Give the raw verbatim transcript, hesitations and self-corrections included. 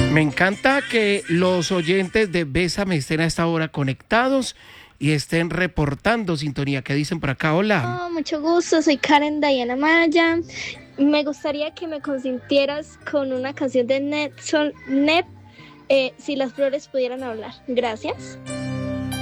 Me encanta que los oyentes de Bésame estén a esta hora conectados y estén reportando sintonía. ¿Qué dicen por acá? Hola. Oh, mucho gusto, soy Karen Diana Maya. Me gustaría que me consintieras con una canción de Nelson Ned, eh, si las flores pudieran hablar. Gracias.